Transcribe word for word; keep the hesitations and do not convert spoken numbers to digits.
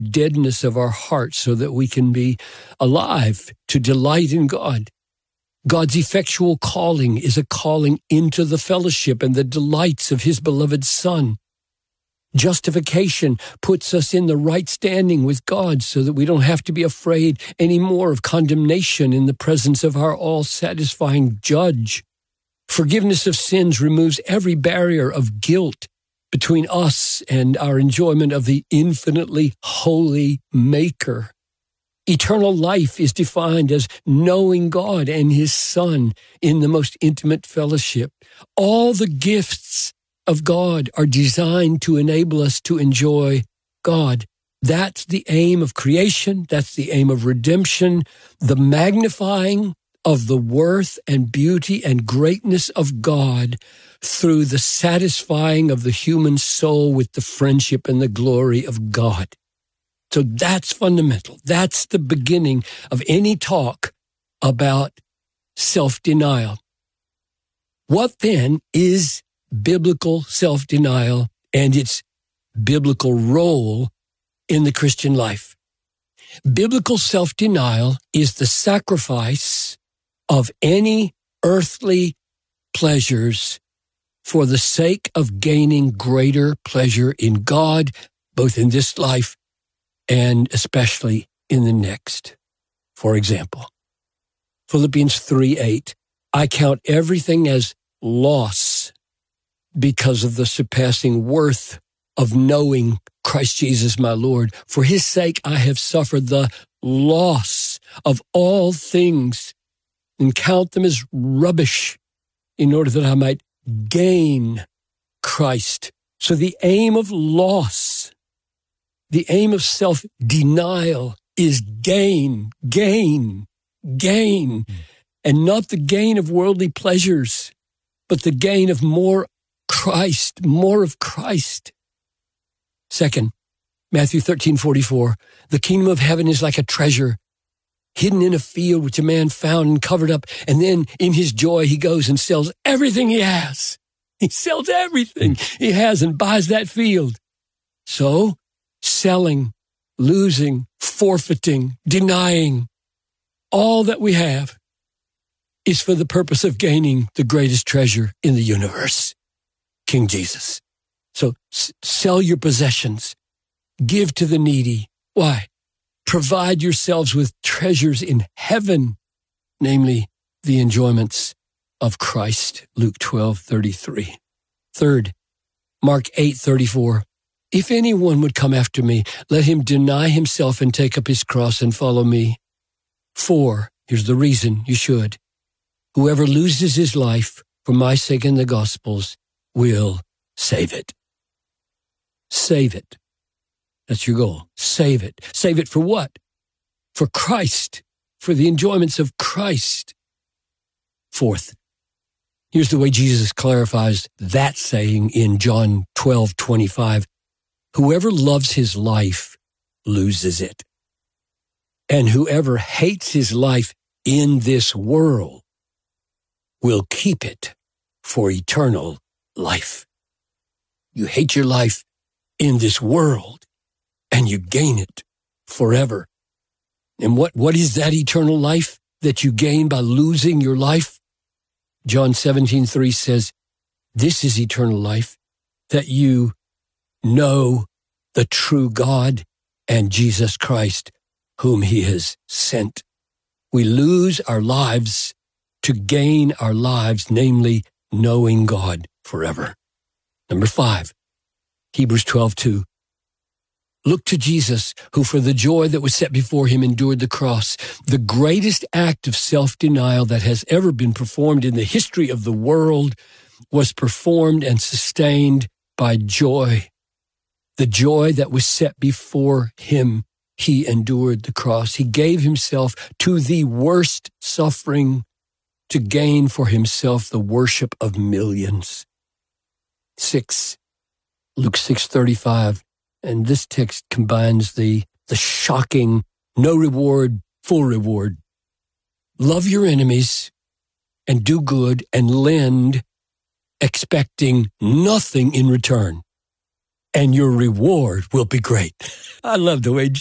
deadness of our hearts so that we can be alive to delight in God. God's effectual calling is a calling into the fellowship and the delights of his beloved Son. Justification puts us in the right standing with God so that we don't have to be afraid anymore of condemnation in the presence of our all-satisfying judge. Forgiveness of sins removes every barrier of guilt between us and our enjoyment of the infinitely holy Maker. Eternal life is defined as knowing God and his Son in the most intimate fellowship. All the gifts of God are designed to enable us to enjoy God. That's the aim of creation. That's the aim of redemption, the magnifying of the worth and beauty and greatness of God through the satisfying of the human soul with the friendship and the glory of God. So that's fundamental. That's the beginning of any talk about self-denial. What then is biblical self-denial and its biblical role in the Christian life? Biblical self-denial is the sacrifice of any earthly pleasures for the sake of gaining greater pleasure in God, both in this life and especially in the next. For example, Philippians three eight, I count everything as loss because of the surpassing worth of knowing Christ Jesus my Lord. For his sake I have suffered the loss of all things and count them as rubbish in order that I might gain Christ. So the aim of loss, the aim of self-denial is gain, gain, gain, and not the gain of worldly pleasures, but the gain of more Christ, more of Christ. Second, Matthew thirteen forty-four, the kingdom of heaven is like a treasure hidden in a field which a man found and covered up, and then in his joy he goes and sells everything he has. He sells everything he has and buys that field. So, selling, losing, forfeiting, denying, all that we have is for the purpose of gaining the greatest treasure in the universe, King Jesus. So s- sell your possessions, give to the needy. Why? Provide yourselves with treasures in heaven, namely the enjoyments of Christ, Luke twelve thirty-three. Third, Mark eight thirty-four. If anyone would come after me, let him deny himself and take up his cross and follow me. Four, here's the reason you should. Whoever loses his life for my sake in the Gospels will save it. Save it. That's your goal. Save it. Save it for what? For Christ, for the enjoyments of Christ. Fourth, here's the way Jesus clarifies that saying in John twelve twenty-five. Whoever loves his life loses it. And whoever hates his life in this world will keep it for eternal life. You hate your life in this world and you gain it forever. And what, what is that eternal life that you gain by losing your life? John seventeen three says, this is eternal life, that you know the true God and Jesus Christ, whom he has sent. We lose our lives to gain our lives, namely knowing God forever. Number five, Hebrews twelve two. Look to Jesus, who for the joy that was set before him endured the cross, the greatest act of self-denial that has ever been performed in the history of the world was performed and sustained by joy. The joy that was set before him, he endured the cross. He gave himself to the worst suffering to gain for himself the worship of millions. Six, Luke six thirty-five. And this text combines the, the shocking no reward, full reward. Love your enemies and do good and lend, expecting nothing in return. and your reward will be great. I love the way